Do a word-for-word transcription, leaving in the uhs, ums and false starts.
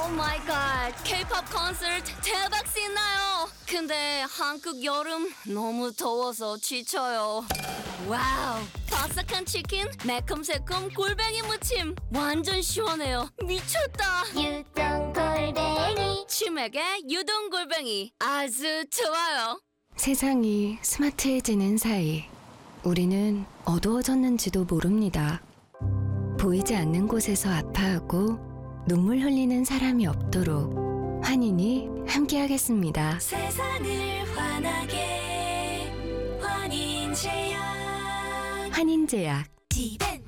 오 마이 갓, K-팝 콘서트 대박 신나요. 근데 한국 여름 너무 더워서 지쳐요. 와우, 바삭한 치킨, 매콤새콤 골뱅이 무침 완전 시원해요. 미쳤다. 유동 골뱅이 치맥에 유동 골뱅이 아주 좋아요. 세상이 스마트해지는 사이 우리는 어두워졌는지도 모릅니다. 보이지 않는 곳에서 아파하고 눈물 흘리는 사람이 없도록 환인이 함께하겠습니다. 세상을 환하게 환인제약. 환인제약 디벤